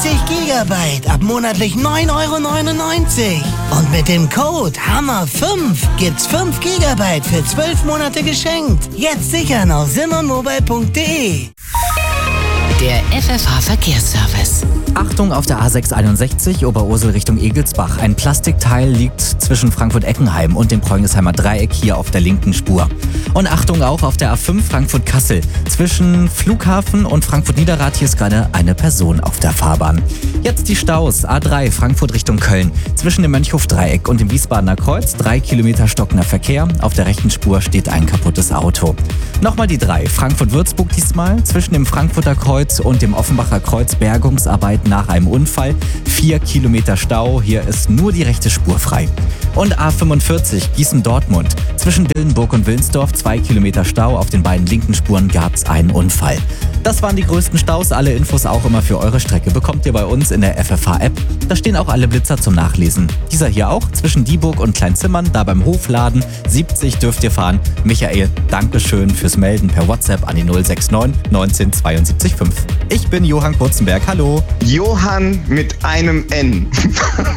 Gigabyte ab monatlich 9,99 €. Und mit dem Code HAMMER5 gibt's 5 Gigabyte für 12 Monate geschenkt. Jetzt sichern auf simmermobile.de. Der FFH-Verkehrsservice. Achtung auf der A661 Oberursel Richtung Egelsbach. Ein Plastikteil liegt zwischen Frankfurt-Eckenheim und dem Preungesheimer Dreieck hier auf der linken Spur. Und Achtung auch auf der A5 Frankfurt-Kassel. Zwischen Flughafen und Frankfurt-Niederrad hier ist gerade eine Person auf der Fahrbahn. Jetzt die Staus. A3 Frankfurt Richtung Köln. Zwischen dem Mönchhof-Dreieck und dem Wiesbadener Kreuz 3 Kilometer stockender Verkehr. Auf der rechten Spur steht ein kaputtes Auto. Nochmal die 3. Frankfurt-Würzburg diesmal. Zwischen dem Frankfurter Kreuz und dem Offenbacher Kreuz Bergungsarbeit nach einem Unfall. 4 Kilometer Stau. Hier ist nur die rechte Spur frei. Und A45 Gießen-Dortmund. Zwischen Dillenburg und Wilnsdorf 2 Kilometer Stau. Auf den beiden linken Spuren gab es einen Unfall. Das waren die größten Staus. Alle Infos auch immer für eure Strecke bekommt ihr bei uns in der FFH-App. Da stehen auch alle Blitzer zum Nachlesen. Dieser hier auch zwischen Dieburg und Kleinzimmern, da beim Hofladen. 70 dürft ihr fahren. Michael, Dankeschön fürs Melden per WhatsApp an die 069 19 72 5. Ich bin Johann Kurzenberg. Hallo. Johann mit einem N.